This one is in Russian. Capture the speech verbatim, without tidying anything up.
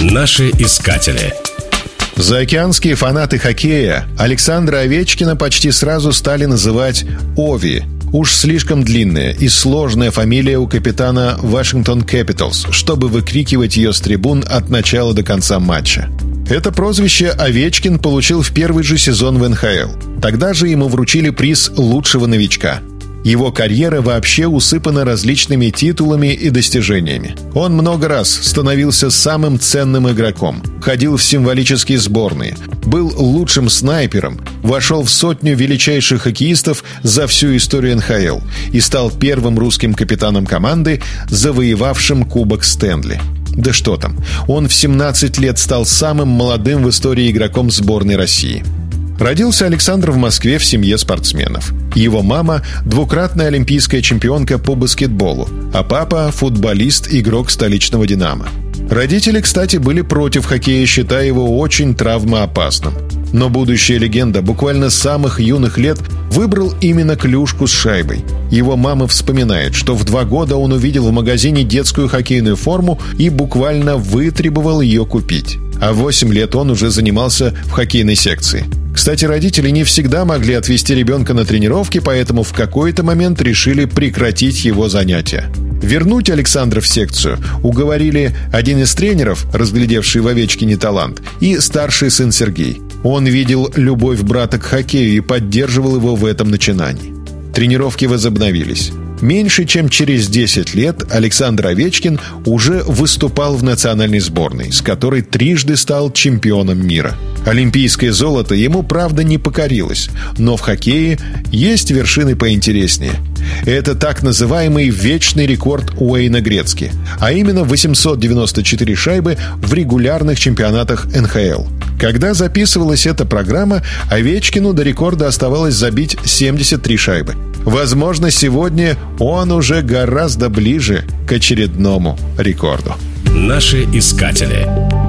Наши искатели. Заокеанские фанаты хоккея Александра Овечкина почти сразу стали называть Ови. Уж слишком длинная и сложная фамилия у капитана Washington Capitals, чтобы выкрикивать ее с трибун от начала до конца матча. Это прозвище Овечкин получил в первый же сезон в эн ха эл. Тогда же ему вручили приз лучшего новичка. Его карьера вообще усыпана различными титулами и достижениями. Он много раз становился самым ценным игроком, ходил в символические сборные, был лучшим снайпером, вошел в сотню величайших хоккеистов за всю историю эн ха эл и стал первым русским капитаном команды, завоевавшим Кубок Стэнли. Да что там, он в семнадцать лет стал самым молодым в истории игроком сборной России. Родился Александр в Москве в семье спортсменов. Его мама – двукратная олимпийская чемпионка по баскетболу, а папа – футболист, игрок столичного «Динамо». Родители, кстати, были против хоккея, считая его очень травмоопасным. Но будущая легенда буквально с самых юных лет выбрал именно клюшку с шайбой. Его мама вспоминает, что в два года он увидел в магазине детскую хоккейную форму и буквально вытребовал ее купить. А в восемь лет он уже занимался в хоккейной секции. Кстати, родители не всегда могли отвезти ребенка на тренировки, поэтому в какой-то момент решили прекратить его занятия. Вернуть Александра в секцию уговорили один из тренеров, разглядевший в Овечкине талант, и старший сын Сергей. Он видел любовь брата к хоккею и поддерживал его в этом начинании. Тренировки возобновились. Меньше чем через десять лет Александр Овечкин уже выступал в национальной сборной, с которой трижды стал чемпионом мира. Олимпийское золото ему, правда, не покорилось, но в хоккее есть вершины поинтереснее. Это так называемый вечный рекорд Уэйна Грецки, а именно восемьсот девяносто четыре шайбы в регулярных чемпионатах эн ха эл. Когда записывалась эта программа, Овечкину до рекорда оставалось забить семьдесят три шайбы. Возможно, сегодня он уже гораздо ближе к очередному рекорду. Наши искатели.